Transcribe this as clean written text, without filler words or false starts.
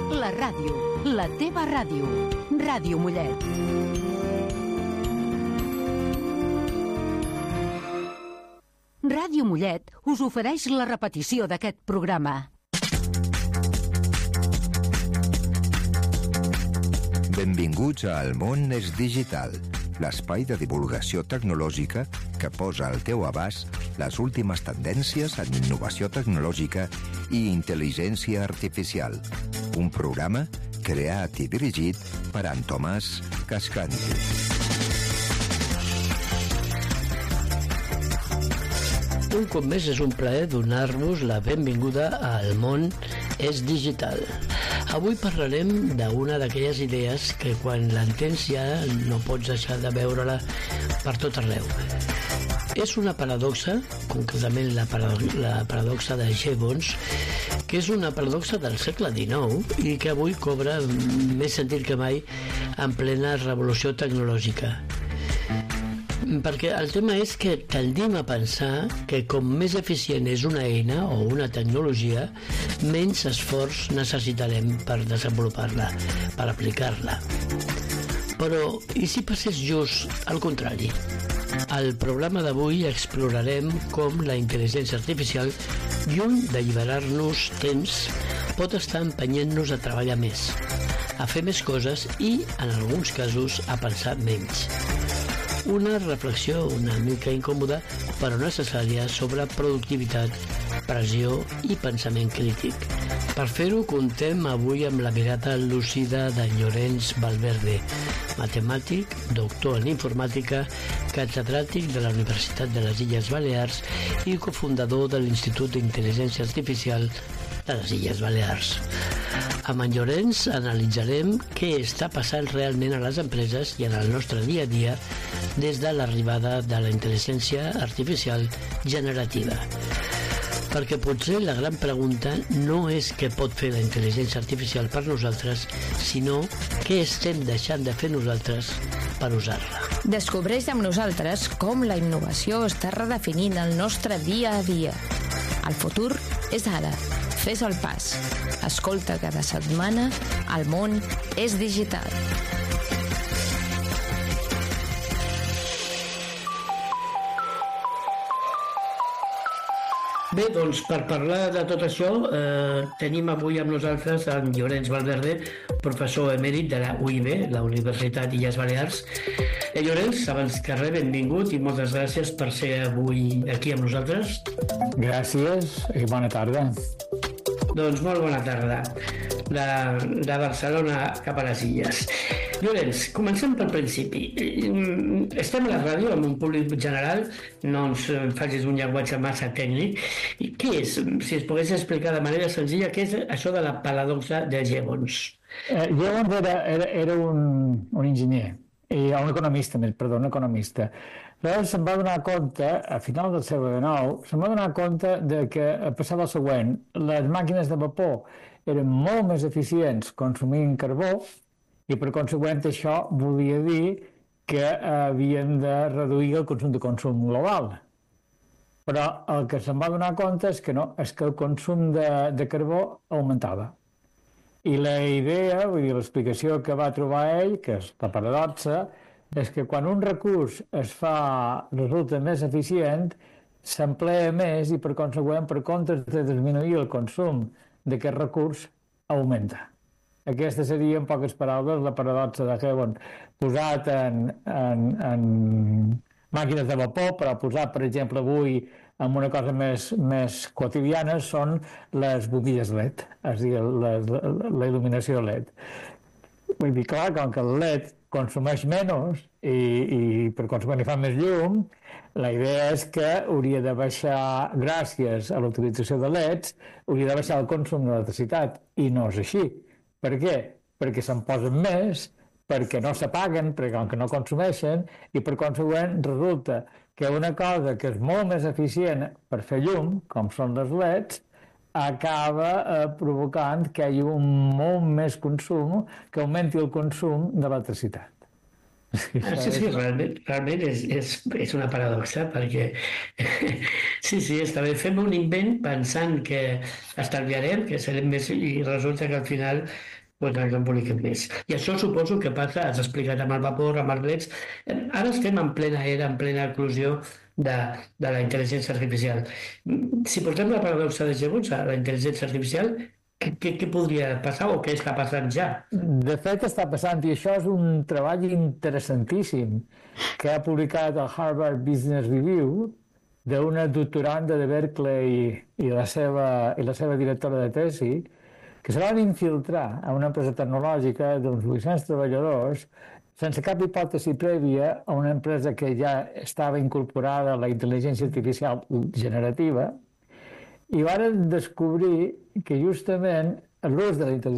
La ràdio, la teva ràdio. Ràdio Mollet. Ràdio Mollet us ofereix la repetició d'aquest programa. Benvinguts a El món és digital, l'espai de divulgació tecnològica que posa al teu abast les últimes tendències en innovació tecnològica i intel·ligència artificial. Un programa creat i dirigit per en Tomàs Cascanti. Un cop més és un plaer donar-vos la benvinguda a El món és digital. Avui parlarem d'una d'aquelles idees que quan l'entens ja no pots deixar de veure-la per tot arreu. És una paradoxa, concretament la paradoxa de Jevons, que és una paradoxa del segle XIX i que avui cobra més sentit que mai en plena revolució tecnològica. Perquè el tema és que tendim a pensar que com més eficient és una eina o una tecnologia, menys esforç necessitarem per desenvolupar-la, per aplicar-la. Però, i si passés just al contrari? Al programa d'avui explorarem com la intel·ligència artificial, lluny d'alliberar-nos temps, pot estar empenyent-nos a treballar més, a fer més coses i, en alguns casos, a pensar menys. Una reflexió una mica incòmoda però necessària sobre productivitat, pressió i pensament crític. Per fer-ho contem avui amb la mirada lúcida de Llorenç Valverde, matemàtic, doctor en informàtica, catedràtic de la Universitat de les Illes Balears i cofundador de l'Institut d'Intel·ligència Artificial de les Illes Balears. Amb en Llorenç analitzarem què està passant realment a les empreses i en el nostre dia a dia des de l'arribada de la intel·ligència artificial generativa. Perquè potser la gran pregunta no és què pot fer la intel·ligència artificial per nosaltres, sinó què estem deixant de fer nosaltres per usar-la. Descobreix amb nosaltres com la innovació està redefinint el nostre dia a dia. El futur és ara. Fes el pas. Escolta cada setmana El món és digital. Bé, doncs per parlar de tot això tenim avui amb nosaltres en Llorenç Valverde, professor emèrit de la UIB, la Universitat Illes Balears. Llorenç, abans que res, benvingut i moltes gràcies per ser avui aquí amb nosaltres. Gràcies i bona tarda. Doncs molt bona tarda. De Barcelona cap a les Illes. Llorenç, comencem pel principi. Estem a la ràdio amb un públic general, no ens facis un llenguatge massa tècnic. I què és, si es pogués explicar de manera senzilla, què és això de la paradoxa de Jevons? Jevons era un enginyer, un economista, un economista. Llavors se'n va donar compte, a final del segle XIX, se'n va donar compte de que passava el següent: les màquines de vapor eren molt més eficients consumint carbó i per consegüent això volia dir que havien de reduir el consum global. Però el que se'n va donar compte és que no, és que el consum de carbó augmentava. I la idea, l'explicació que va trobar ell, que és la paradoxa, és que quan un recurs resulta més eficient, s'emplea més i per consegüent, per comptes de disminuir el consum d'aquest recurs, augmenta. Aquesta seria, en poques paraules, la paradoxa de Jevons, posat en màquines de vapor, però posat, per exemple, avui en una cosa més quotidiana, són les bombilles LED, és a dir, la il·luminació LED. Vull dir, clar, com que el LED consumeix menys i per consumir fa més llum, la idea és que hauria de baixar, gràcies a la utilització de LEDs, hauria de baixar el consum d'electricitat, i no és així. Per què? Perquè se'n posen més, perquè no s'apaguen, perquè com que no consumeixen, i per consegüent resulta que una cosa que és molt més eficient per fer llum, com són les LEDs, acaba provocant que hi hagi un molt més consum, que augmenti el consum d'electricitat. Sí, realment és una paradoxa, perquè sí, està bé, fem un invent pensant que estalviarem, que serem més, i resulta que al final pues, no publiquem més. I això suposo que passa, has explicat amb el vapor, amb els leds. Ara estem en plena era, en plena eclosió de la intel·ligència artificial. Si portem la paradoxa de Jevons a la intel·ligència artificial, què podria passar o què està passant ja? De fet, està passant, i això és un treball interessantíssim que ha publicat el Harvard Business Review d'una doctoranda de Berkeley i la seva directora de tesi, que se van infiltrar a una empresa tecnològica d'uns 800 treballadors sense cap hipòtesi prèvia a una empresa que ja estava incorporada a la intel·ligència artificial generativa, i van descobrir que justament l'ús de la intel·ligència